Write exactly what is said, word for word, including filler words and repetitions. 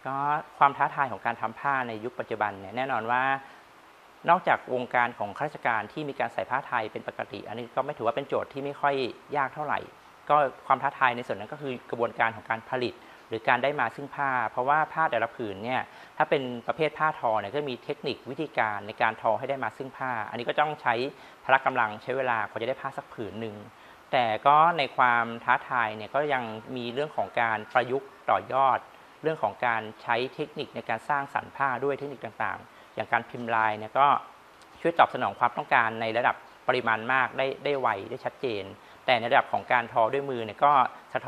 ก็ความท้าทายของการทำผ้าในยุคปัจจุบันเนี่ยแน่นอนว่านอกจากวงการของข้าราชการที่มีการใส่ผ้าไทยเป็นปกติอันนี้ก็ไม่ถือว่าเป็นโจทย์ที่ไม่ค่อยยากเท่าไหร่ก็ความท้าทายในส่วนนั้นก็คือกระบวนการของการผลิตหรือการได้มาซึ่งผ้าเพราะว่าผ้าแต่ละผืนเนี่ยถ้าเป็นประเภทผ้าทอเนี่ยก็มีเทคนิควิธีการในการทอให้ได้มาซึ่งผ้าอันนี้ก็ต้องใช้พละกำลังใช้เวลากว่าจะได้ผ้าสักผืนหนึ่งแต่ก็ในความท้าทายเนี่ยก็ยังมีเรื่องของการประยุกต์ต่อยอดเรื่องของการใช้เทคนิคในการสร้างสรรค์ผ้าด้วยเทคนิคต่างๆอย่างการพิมพ์ลายเนี่ยก็ช่วยตอบสนองความต้องการในระดับปริมาณมากได้ได้ไวได้ชัดเจนแต่ในระดับของการทอด้วยมือเนี่ยก็สะท้อน